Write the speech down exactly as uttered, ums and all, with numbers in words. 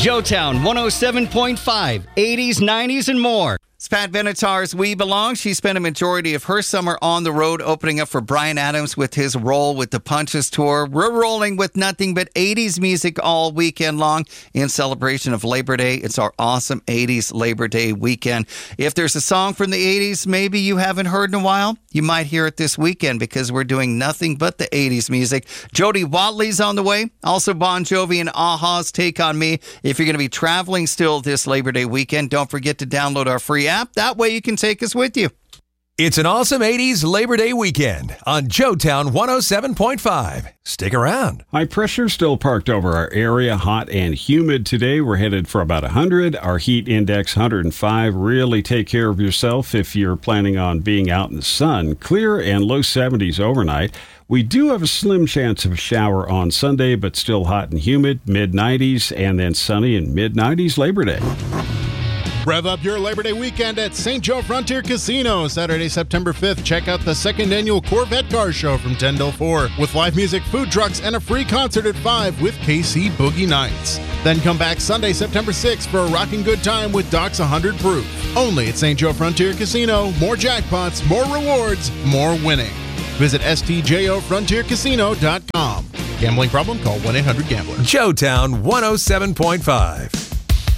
Joetown one oh seven point five, eighties, nineties, and more. It's Pat Benatar's We Belong. She spent a majority of her summer on the road opening up for Bryan Adams with his role with the Punches Tour. We're rolling with nothing but eighties music all weekend long in celebration of Labor Day. It's our awesome eighties Labor Day weekend. If there's a song from the eighties maybe you haven't heard in a while, you might hear it this weekend because we're doing nothing but the eighties music. Jody Watley's on the way. Also Bon Jovi and a-ha's Take on Me. If you're going to be traveling still this Labor Day weekend, don't forget to download our free app. That way you can take us with you. It's an awesome eighties Labor Day weekend on Joetown one oh seven point five. Stick around. High pressure still parked over our area, hot and humid today. We're headed for about one hundred. Our heat index, one hundred five. Really take care of yourself if you're planning on being out in the sun. Clear and low seventies overnight. We do have a slim chance of a shower on Sunday, but still hot and humid, mid nineties, and then sunny and mid nineties Labor Day. Rev up your Labor Day weekend at Saint Joe Frontier Casino. Saturday, September fifth, check out the second annual Corvette Car Show from ten till four with live music, food trucks, and a free concert at five with K C Boogie Nights. Then come back Sunday, September sixth for a rocking good time with Doc's one hundred Proof. Only at Saint Joe Frontier Casino. More jackpots, more rewards, more winning. Visit S T J O Frontier Casino dot com. Gambling problem? Call one eight hundred gambler. Joetown one oh seven point five.